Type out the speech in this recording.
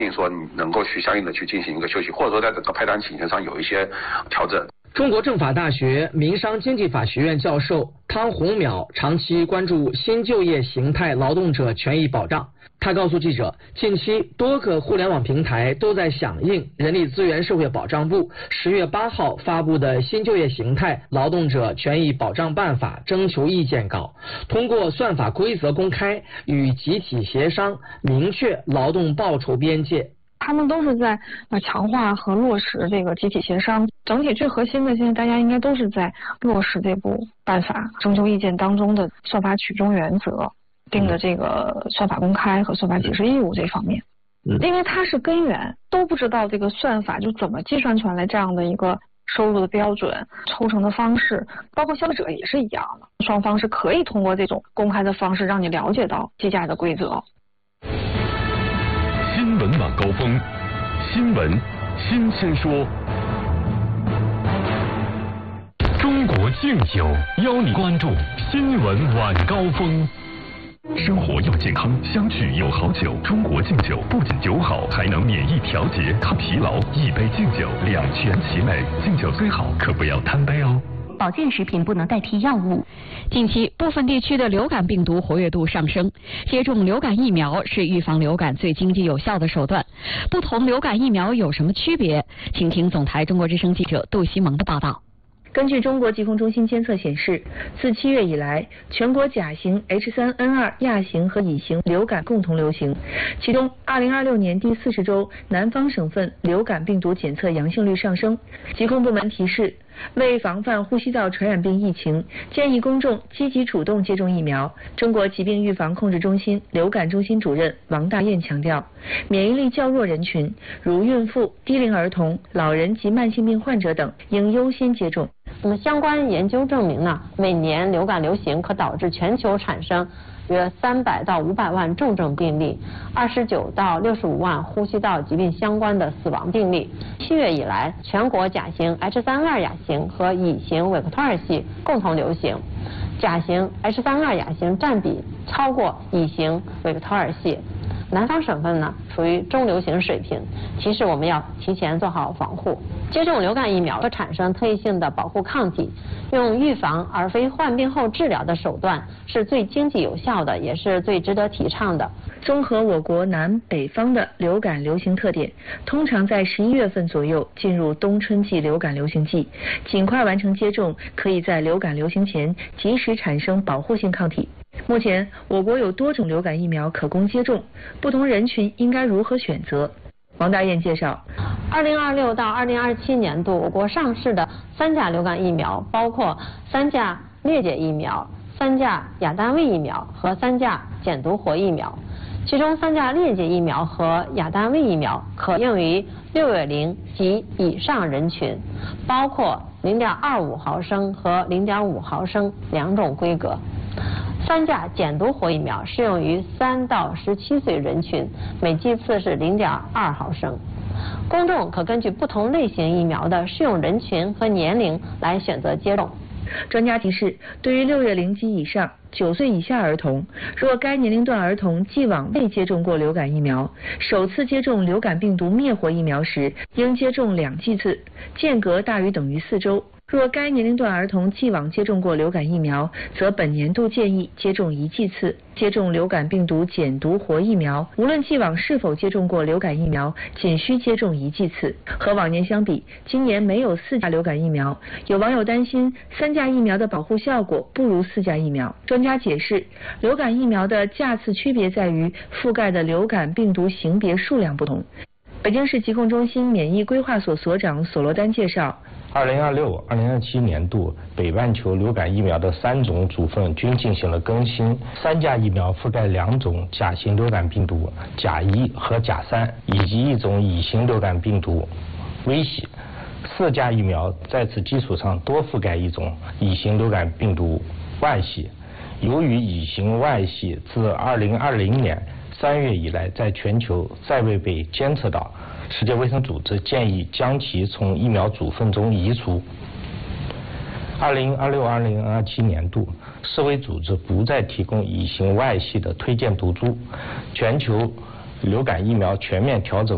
说你能够去相应的去进行一个休息，或者说在整个派单请求上有一些调整。 中国政法大学民商经济法学院教授汤洪淼长期关注新就业形态劳动者权益保障。他告诉记者，近期多个互联网平台都在响应人力资源社会保障部10月8号发布的新就业形态劳动者权益保障办法征求意见稿，通过算法规则公开与集体协商，明确劳动报酬边界。 他们都是在强化和落实这个集体协商，整体最核心的，现在大家应该都是在落实这部办法征求意见当中的算法取中原则定的这个算法公开和算法解释义务这方面。因为它是根源，都不知道这个算法就怎么计算出来这样的一个收入的标准、抽成的方式，包括消费者也是一样的，双方是可以通过这种公开的方式让你了解到计价的规则。 新闻晚高峰，新闻新鲜说。中国敬酒邀你关注新闻晚高峰。生活又健康，相聚又好酒。中国敬酒不仅酒好，还能免疫调节、抗疲劳。一杯敬酒，两全其美。敬酒虽好，可不要贪杯哦。 保健食品不能代替药物。近期部分地区的流感病毒活跃度上升，接种流感疫苗是预防流感最经济有效的手段。不同流感疫苗有什么区别？请听总台中国之声记者杜西蒙的报道。 根据中国疾控中心监测显示，自7月以来，全国甲型、H3N2 亚型和乙型流感共同流行。其中，2026年第40周，南方省份流感病毒检测阳性率上升。疾控部门提示，为防范呼吸道传染病疫情，建议公众积极主动接种疫苗。中国疾病预防控制中心流感中心主任王大燕强调，免疫力较弱人群，如孕妇、低龄儿童、老人及慢性病患者等，应优先接种。 那么相关研究证明呢，每年流感流行可导致全球产生约300到500万重症病例，29到65万呼吸道疾病相关的死亡病例。7月以来，全国甲型、H3N2 亚型和乙型韦克托尔系共同流行，甲型、H3N2 亚型占比超过乙型韦克托尔系。南方省份呢属于中流行水平，提示我们要提前做好防护。接种流感疫苗会产生特异性的保护抗体，用预防而非患病后治疗的手段是最经济有效的，也是最值得提倡的。 综合我国南北方的流感流行特点，通常在11月份左右进入冬春季流感流行季，尽快完成接种，可以在流感流行前及时产生保护性抗体。目前，我国有多种流感疫苗可供接种，不同人群应该如何选择？王大燕介绍 ，2026到2027年度我国上市的3价流感疫苗包括3价疟疾疫苗、3价亚单位疫苗和3价减毒活疫苗。其中3价疟疾疫苗和亚单位疫苗可用于6月龄及以上人群，包括0.25毫升和0.5毫升两种规格。3价减毒活疫苗适用于3到17岁人群，每剂次是0.2毫升。公众可根据不同类型疫苗的适用人群和年龄来选择接种。 专家提示，对于6月龄及以上、9岁以下儿童，若该年龄段儿童既往未接种过流感疫苗，首次接种流感病毒灭活疫苗时，应接种2剂次，间隔大于等于4周。若该年龄段儿童既往接种过流感疫苗，则本年度建议接种1剂次。接种流感病毒减毒活疫苗，无论既往是否接种过流感疫苗，仅需接种1剂次。和往年相比，今年没有4价流感疫苗，有网友担心3价疫苗的保护效果不如4价疫苗。专家解释，流感疫苗的价次区别在于覆盖的流感病毒型别数量不同。北京市疾控中心免疫规划所所长索罗丹介绍 ，2026-2027年度北半球流感疫苗的3种组分均进行了更新。3价疫苗覆盖2种甲型流感病毒甲1和甲3，以及1种乙型流感病毒微系。4价疫苗在此基础上多覆盖1种乙型流感病毒万系。由于乙型万系自2020年3月以来在全球再未被监测到，世界卫生组织建议将其从疫苗组分中移除。2026-2027年度，世卫组织不再提供乙型外系的推荐毒株，全球流感疫苗全面调整